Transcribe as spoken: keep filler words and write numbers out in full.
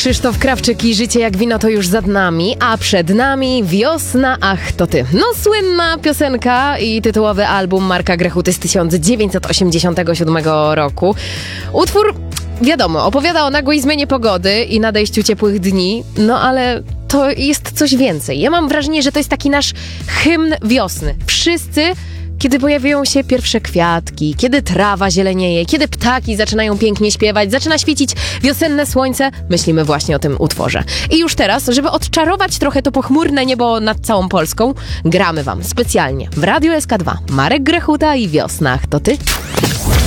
Krzysztof Krawczyk i Życie jak wino to już za nami, a przed nami Wiosna, ach to ty. No słynna piosenka i tytułowy album Marka Grechuty z tysiąc dziewięćset osiemdziesiątego siódmego roku. Utwór, wiadomo, opowiada o nagłej zmianie pogody i nadejściu ciepłych dni, no ale to jest coś więcej. Ja mam wrażenie, że to jest taki nasz hymn wiosny. Wszyscy, kiedy pojawiają się pierwsze kwiatki, kiedy trawa zielenieje, kiedy ptaki zaczynają pięknie śpiewać, zaczyna świecić wiosenne słońce, myślimy właśnie o tym utworze. I już teraz, żeby odczarować trochę to pochmurne niebo nad całą Polską, gramy wam specjalnie w Radiu S K dwa Marek Grechuta i Wiosna, ach to ty.